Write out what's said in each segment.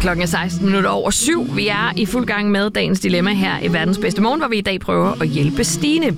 Klokken er 7:16. Vi er i fuld gang med dagens dilemma her i Verdens Bedste Morgen, hvor vi i dag prøver at hjælpe Stine.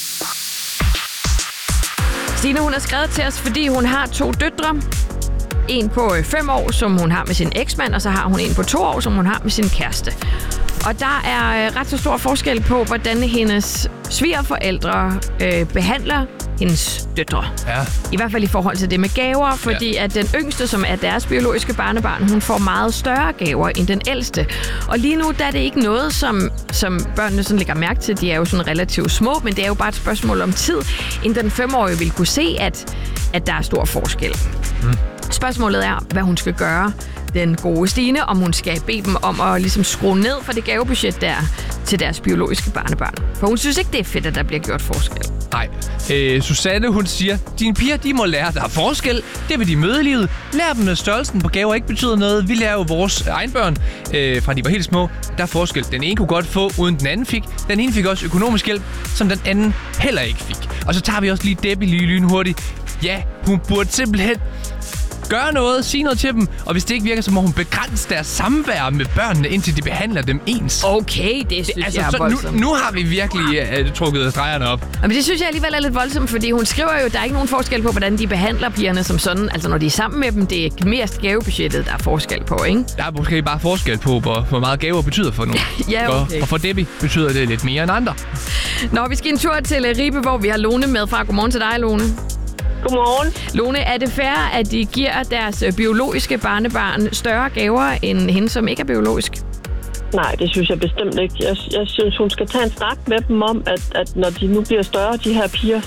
Stine, hun har skrevet til os, fordi hun har 2 døtre. En på 5 år, som hun har med sin eksmand, og så har hun en på 2 år, som hun har med sin kæreste. Og der er ret så stor forskel på, hvordan hendes svigerforældre behandler hendes døtre. Ja. I hvert fald i forhold til det med gaver, fordi at den yngste, som er deres biologiske barnebarn, hun får meget større gaver end den ældste. Og lige nu, der er det ikke noget, som børnene sådan lægger mærke til. De er jo sådan relativt små, men det er jo bare et spørgsmål om tid, inden den 5-årige vil kunne se, at der er stor forskel. Spørgsmålet er, hvad hun skal gøre, den gode Stine, om hun skal bede dem om at ligesom skrue ned for det gavebudget der til deres biologiske barnebarn. For hun synes ikke, det er fedt, at der bliver gjort forskel. Nej. Susanne, hun siger, dine piger, de må lære, der er forskel. Det vil de møde i livet. Lær dem, at størrelsen på gaver ikke betyder noget. Vi lærer jo vores egen børn, fra de var helt små. Der er forskel. Den ene kunne godt få, uden den anden fik. Den ene fik også økonomisk hjælp, som den anden heller ikke fik. Og så tager vi også lige Debbie lige lynhurtigt. Ja, hun burde simpelthen gøre noget, sige noget til dem, og hvis det ikke virker, så må hun begrænse deres samvær med børnene, indtil de behandler dem ens. Okay, det synes jeg er voldsomt. Nu har vi virkelig trukket stregerne op. Men det synes jeg alligevel er lidt voldsomt, fordi hun skriver jo, at der er ikke nogen forskel på, hvordan de behandler pigerne som sådan. Altså når de er sammen med dem, det er mest gavebudgettet, der er forskel på, ikke? Der er måske bare forskel på, hvor meget gaver betyder for nogen. Ja, okay. Og for Debbie betyder det lidt mere end andre. Nå, vi skal en tur til Ribe, hvor vi har Lone med fra. Godmorgen til dig, Lone. Godmorgen. Lone, er det fair, at de giver deres biologiske barnebarn større gaver end hende, som ikke er biologisk? Nej, det synes jeg bestemt ikke. Jeg synes, hun skal tage en snak med dem om, at når de nu bliver større, de her piger,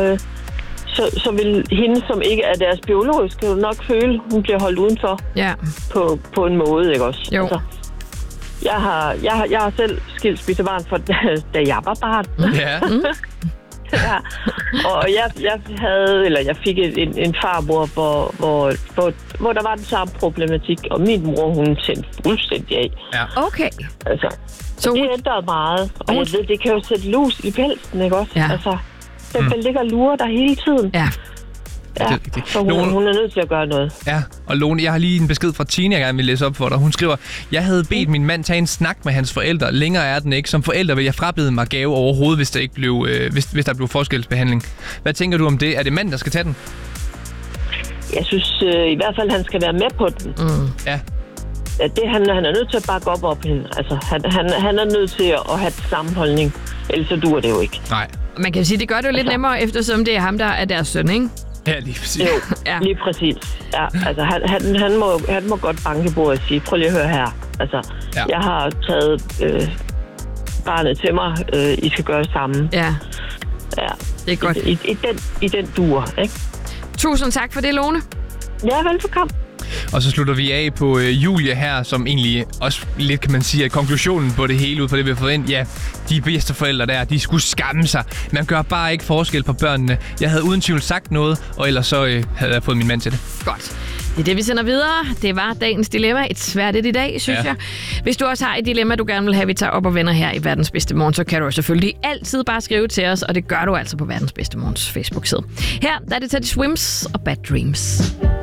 så vil hende, som ikke er deres biologiske, nok føle, hun bliver holdt udenfor. Ja. På en måde, ikke også? Jo. Altså, jeg har selv skilsmissebarn for, da jeg var barn. Ja. Ja. Og jeg fik en farmor, hvor der var den samme problematik, og min mor, hun sendte fuldstændig af. Ja. Okay. Altså, så det ændrede meget, og jeg ved, det kan jo sætte lus i pelsen, ikke også? Ja. Altså, den ligger og lurer der hele tiden. Ja. Ja, så hun er nødt til at gøre noget. Ja, og Lone, jeg har lige en besked fra Tine, jeg gerne vil læse op for dig. Hun skriver, jeg havde bedt min mand tage en snak med hans forældre. Længere er den ikke. Som forælder vil jeg frabede mig gave overhovedet, hvis der ikke blev, hvis der blev forskelsbehandling. Hvad tænker du om det? Er det manden, der skal tage den? Jeg synes i hvert fald, han skal være med på den. Ja. Han er nødt til at bakke op hende. Altså, han er nødt til at have sammenholdning. Ellers så duer det jo ikke. Nej. Man kan sige, det gør det jo lidt nemmere, eftersom det er ham, der er deres søn, ikke? Ja, lige præcis. Jo, ja. Lige præcis. Ja, altså, han må godt banke på og sige, prøv lige at høre her. Altså, jeg har taget barnet til mig. I skal gøre det samme. Ja. Ja. Det er godt. I den duer, ikke? Tusind tak for det, Lone. Ja, velbekomme. Og så slutter vi af på Julie her, som egentlig også lidt, kan man sige, at konklusionen på det hele ud fra det, vi har fået ind. Ja, de bedsteforældre der, de skulle skamme sig. Man gør bare ikke forskel på børnene. Jeg havde uden tvivl sagt noget, og ellers så havde jeg fået min mand til det. Godt. Det er det, vi sender videre. Det var dagens dilemma. Et svært i dag, synes jeg. Hvis du også har et dilemma, du gerne vil have, vi tager op og vender her i Verdens Bedste Morgen, så kan du selvfølgelig altid bare skrive til os, og det gør du altså på Verdens Bedste Morgens Facebook-side. Her der er det til The Swims og Bad Dreams.